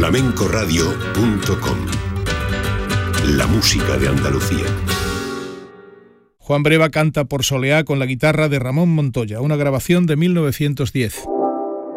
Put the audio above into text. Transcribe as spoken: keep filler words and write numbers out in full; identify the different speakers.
Speaker 1: flamencoradio punto com. La música de Andalucía.
Speaker 2: Juan Breva canta por Soleá con la guitarra de Ramón Montoya, una grabación de mil novecientos diez.